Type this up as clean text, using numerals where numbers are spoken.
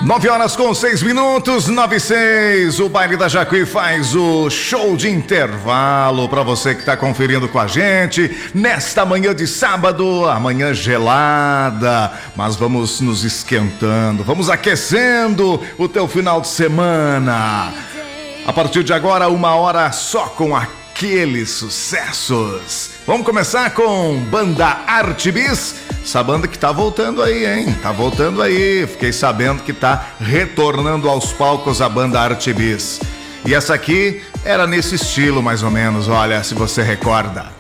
9h06, 9:06. O Baile da Jacuí faz o show de intervalo para você que está conferindo com a gente nesta manhã de sábado, amanhã gelada, mas vamos nos esquentando, vamos aquecendo o teu final de semana. A partir de agora, 1 hora só com aqueles sucessos. Vamos começar com Banda Arte Bis. Essa banda que tá voltando aí, hein? Tá voltando aí. Fiquei sabendo que tá retornando aos palcos a Banda Arte Bis. E essa aqui era nesse estilo, mais ou menos, olha, se você recorda.